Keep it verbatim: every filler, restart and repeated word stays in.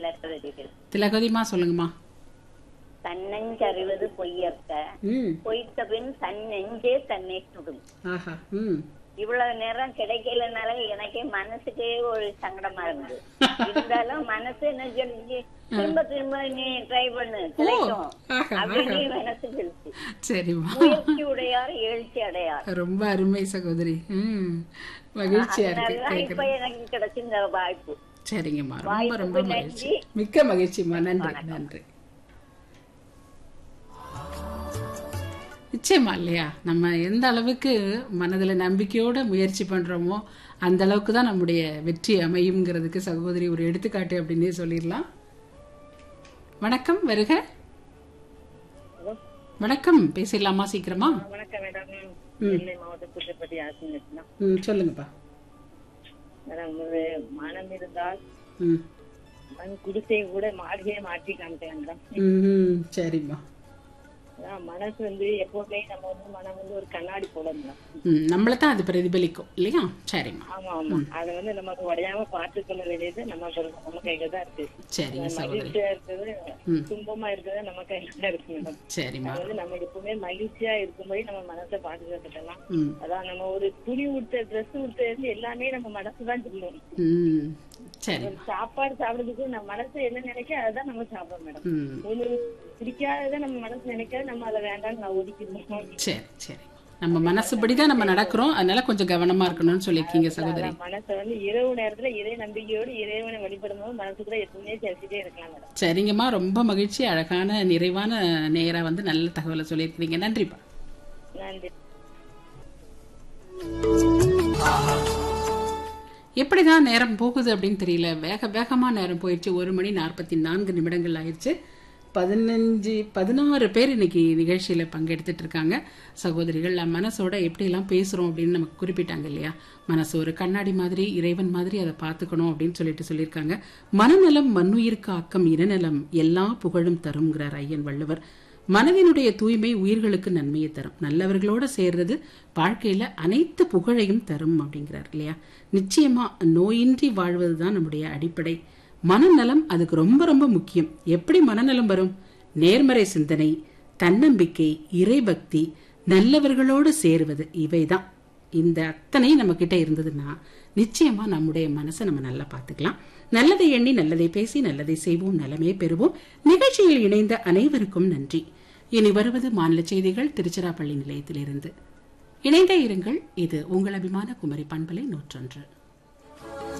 திலகவதிகள். திலகவதிமா சொல்லுங்கம்மா. தன்னஞ்சறிவது பொய்யற்க, ம் பொய்த்த பின் தன் நெஞ்சே தன்னை சுடும். ஆஹா ம் இவ்வளவு நேரம் கிடைக்கலனால எனக்கே மனசுக்கே ஒரு சங்கடமா இருந்தது. இருந்தாலும் மனசு என்ன சொல்லிச்சு, திரும்ப திரும்ப நீ ட்ரை பண்ணு, கிடைக்கும் அப்படின்னு மனசு சொல்லிச்சு. சரிம்மா, முயற்சி உடையார் எழுச்சி அடையார். ரொம்ப அருமை சகோதரி. ம் மகிழ்ச்சியா இருக்கு அதனாலதான் இப்ப கேக்குறது. எனக்கு கிடைச்சிருந்த வாய்ப்பு. சரிங்கம்மா, ரொம்ப வாய்ப்புக்கு ரொம்ப மகிழ்ச்சி. மிக்க மகிழ்ச்சிம்மா. நன்றி நன்றி. நிச்சயமா இல்லையா, நம்ம எந்த அளவுக்கு மனதுல நம்பிக்கையோட முயற்சி பண்றோமோ அந்த அளவுக்கு தான் நம்முடைய வெற்றி அமையுங்கிறதுக்கு சகோதரி ஒரு எடுத்துக்காட்டு அப்படின்னே சொல்லிடலாம். வணக்கம், வருக. வணக்கம், பேசிடலாமா சீக்கிரமா? வணக்கம் மேடம். நெல்லை மாவட்டம் புதுப்பட்டி ஆசிரியர். ம் சொல்லுங்கப்பா. மேடம், ஒரு மனம் இருந்தால் ம் மண் குடிசை கூட மாளிகையை மாற்றி காமிட்டேன் மேடம். ம் சரிம்மா. மனசு வந்து எப்பவுமே நம்ம வந்து மனம் வந்து ஒரு கண்ணாடி போடணும். ம் நம்மளதான் அது பிரதிபலிக்கும் இல்லையா? சரிம்மா. ஆமா ஆமா, அதை வந்து நமக்கு உடையாம பார்த்துக்கொள்ள வேண்டியது நம்ம நம்ம கையில தான் இருக்கு. சரிங்க சகோதரி. மகிழ்ச்சியா இருக்குது, துன்பமா இருக்குது நம்ம கையில தான் இருக்கு மேடம். சரிம்மா. அது வந்து நம்ம எப்பவுமே மகிழ்ச்சியா இருக்கும்போது நம்ம மனசை பாதுகாத்துக்கலாம். ம் அதான் நம்ம ஒரு துணி உடுத்த ட்ரெஸ் உடுத்த இருந்து எல்லாமே நம்ம மனசுதான் சொல்லுவோம். ம் சரி. சாப்பாடு சாப்பிடுறதுக்கு நம்ம மனசு என்ன நினைக்க அதுதான் நம்ம சாப்பிடுவோம் மேடம். ம் ஒரு பிடிக்காததை நம்ம மனசு நினைக்காது, நம்ம அதை வேண்டாம்னு நான் ஒதுக்கிடுவோம். சரி சரி. நம்ம மனசுபடிதான் நம்ம நடக்கிறோம், அதனால கொஞ்சம் கவனமா இருக்கணும்னு சொல்லிருக்கீங்க சகோதரி. மனசை வந்து இரவு நேரத்துல இறை நம்பிக்கையோடு இறைவனை வழிபடும் போது மனசுக்குள்ள எப்பவுமே பேசிட்டே இருக்கலாம் மேடம். சரிங்கம்மா, ரொம்ப மகிழ்ச்சி. அழகான நிறைவான நேரா வந்து நல்ல தகவலை சொல்லியிருக்கிறீங்க. நன்றிப்பா. நன்றி. எப்படிதான் நேரம் போகுது அப்படின்னு தெரியல, வேக வேகமா நேரம் போயிடுச்சு. ஒரு மணி நாற்பத்தி நான்கு நிமிடங்கள் ஆயிடுச்சு. பதினஞ்சு பதினாறு பேர் இன்னைக்கு நிகழ்ச்சியில பங்கெடுத்துட்டு இருக்காங்க சகோதரிகள். மனசோட எப்படி எல்லாம் பேசுறோம் அப்படின்னு நமக்கு குறிப்பிட்டாங்க இல்லையா? மனசு ஒரு கண்ணாடி மாதிரி, இறைவன் மாதிரி அதை பார்த்துக்கணும் அப்படின்னு சொல்லிட்டு சொல்லியிருக்காங்க. மனநலம் மண்ணுயிருக்கு ஆக்கம், இனநலம் எல்லா புகழும் தரும்ங்கிறார் ஐயன் வள்ளுவர். மனதினுடைய தூய்மை உயிர்களுக்கு நன்மையை தரும், நல்லவர்களோட சேர்றது வாழ்க்கையில அனைத்து புகழையும் தரும் அப்படிங்கிறார் இல்லையா? நிச்சயமா நோயின்றி வாழ்வதுதான் நம்முடைய அடிப்படை. மனநலம் அதுக்கு ரொம்ப ரொம்ப முக்கியம். எப்படி மனநலம் வரும்? நேர்மறை சிந்தனை, தன்னம்பிக்கை, இறைபக்தி, நல்லவர்களோடு சேருவது, இவைதான். இந்த அத்தனை நம்ம கிட்ட இருந்ததுன்னா நிச்சயமா நம்முடைய மனசை நம்ம நல்லா பார்த்துக்கலாம். நல்லதை எண்ணி நல்லதை பேசி நல்லதை செய்வோம், நலமே பெறுவோம். நிகழ்ச்சியில் இணைந்த அனைவருக்கும் நன்றி. இனி வருவது மாநில செய்திகள் திருச்சிராப்பள்ளி நிலையத்திலிருந்து. இணைந்தே இருங்கள். இது உங்கள் அபிமான குமரி பண்பலை நூற்றொன்று.